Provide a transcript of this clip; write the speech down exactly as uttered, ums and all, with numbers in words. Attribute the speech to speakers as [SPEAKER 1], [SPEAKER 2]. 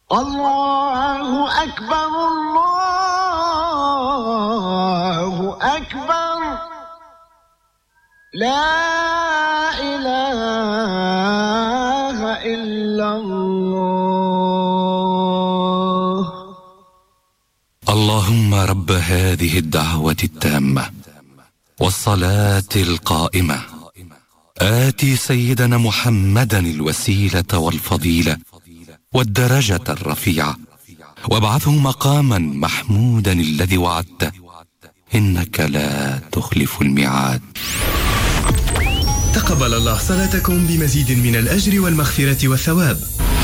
[SPEAKER 1] الله أكبر الله أكبر لا إله إلا الله.
[SPEAKER 2] اللهم رب هذه الدعوة التامة والصلاة القائمة آتي سيدنا محمدا الوسيلة والفضيلة والدرجة الرفيعة وابعثه مقاما محمودا الذي وعدته إنك لا تخلف الميعاد.
[SPEAKER 3] تقبل الله صلاتكم بمزيد من الأجر والمغفرة والثواب.